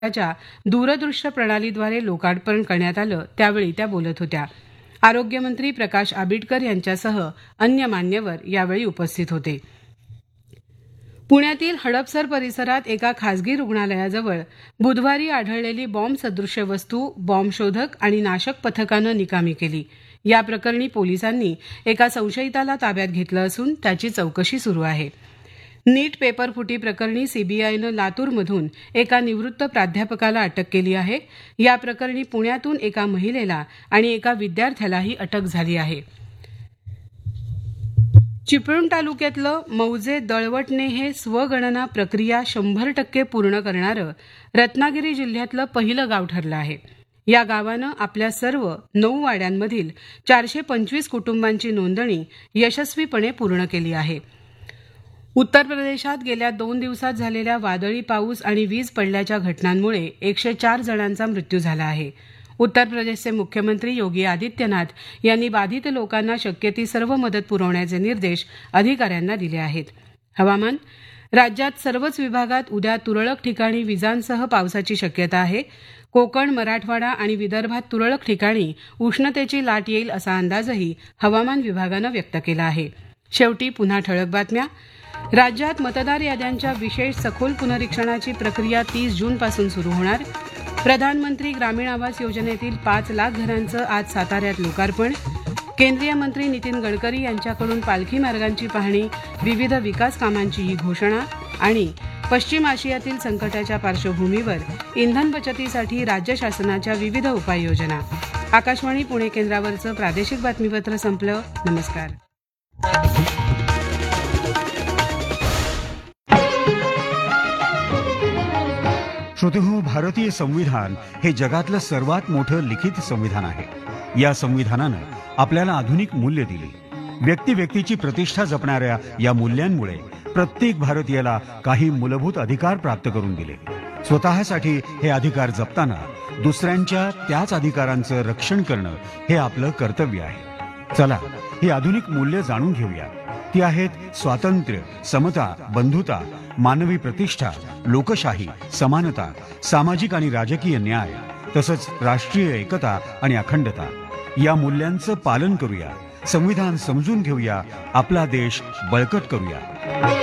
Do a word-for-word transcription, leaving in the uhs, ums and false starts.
च्या दूरदृश्य प्रणालीद्वारे लोकार्पण करण्यात आलं त्यावेळी त्या बोलत होत्या. आरोग्यमंत्री प्रकाश आंबेडकर यांच्यासह अन्य मान्यवर यावेळी उपस्थित होते. पुण्यातील हडपसर परिसरात एका खासगी रुग्णालयाजवळ बुधवारी आढळलेली बॉम्ब सदृश्य वस्तू बॉम्बशोधक आणि नाशक पथकानं निकामी केली. या प्रकरणी पोलिसांनी एका संशयिताला ताब्यात घेतलं असून त्याची चौकशी सुरू आहे. नीट पेपर फुटी प्रकरणी सीबीआयनं लातूरमधून एका निवृत्त प्राध्यापकाला अटक केली आहे. या प्रकरणी पुण्यातून एका महिलेला आणि एका विद्यार्थ्यालाही अटक झाली आहे. चिपळूण तालुक्यातलं मौजे दळवटणे हे स्वगणना प्रक्रिया शंभर टक्के पूर्ण करणारं रत्नागिरी जिल्ह्यातलं पहिलं गाव ठरलं आहे. या गावानं आपल्या सर्व नऊ वाड्यांमधील चारशे पंचवीस कुटुंबांची नोंदणी यशस्वीपणे पूर्ण केली आहे. उत्तर प्रदेशात गेल्या दोन दिवसात झालेल्या वादळी पाऊस आणि वीज पडल्याच्या घटनांमुळे एकशे चार जणांचा मृत्यू झाला आहे. उत्तर प्रदेशचे मुख्यमंत्री योगी आदित्यनाथ यांनी बाधित लोकांना शक्य ती सर्व मदत पुरवण्याचे निर्देश अधिकाऱ्यांना दिले आहेत. हवामान राज्यात सर्वच विभागात उद्या तुरळक ठिकाणी विजांसह पावसाची शक्यता आहे. कोकण, मराठवाडा आणि विदर्भात तुरळक ठिकाणी उष्णतेची लाट येईल असा अंदाजही हवामान विभागानं व्यक्त केला आहे. शेवटी पुन्हा ठळक बातम्या. राज्यात मतदार याद्यांच्या विशेष सखोल पुनरीक्षणाची प्रक्रिया तीस जूनपासून सुरू होणार. प्रधानमंत्री ग्रामीण आवास योजनेतील पाच लाख घरांचं आज साताऱ्यात लोकार्पण. केंद्रीय मंत्री नितीन गडकरी यांच्याकडून पालखी मार्गांची पाहणी, विविध विकास कामांची ही घोषणा. आणि पश्चिम आशियातील संकटाच्या पार्श्वभूमीवर इंधन बचतीसाठी राज्य शासनाच्या विविध उपाययोजना. आकाशवाणी पुणे केंद्रावरचं प्रादेशिक बातमीपत्र संपलं. नमस्कार. श्रोतेहो, भारतीय संविधान हे जगातलं सर्वात मोठं लिखित संविधान आहे. या संविधानानं आपल्याला आधुनिक मूल्य दिली. व्यक्ती व्यक्तीची प्रतिष्ठा जपणाऱ्या या मूल्यांमुळे प्रत्येक भारतीयाला काही मूलभूत अधिकार प्राप्त करून दिले. स्वतःसाठी हे अधिकार जपताना दुसऱ्यांच्या त्याच अधिकारांचं रक्षण करणं हे आपलं कर्तव्य आहे. चला, ही आधुनिक मूल्य जाणून घेऊया. ती आहेत स्वातंत्र्य, समता, बंधुता, मानवी प्रतिष्ठा, लोकशाही, समानता, सामाजिक आणि राजकीय न्याय, तसंच राष्ट्रीय एकता आणि अखंडता. या मूल्यांचं पालन करूया, संविधान समजून घेऊया, आपला देश बळकट करूया.